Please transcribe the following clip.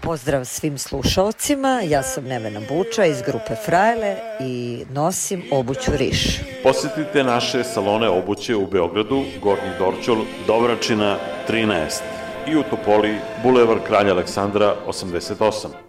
Pozdrav svim slušalcima, ja sam Nevena Buča iz grupe Frajle i nosim obuću Riš. Posetite naše salone obuće u Beogradu, Gornji Dorćol, Dovračina 13 i u Topoli, Bulevar Kralja Aleksandra 88.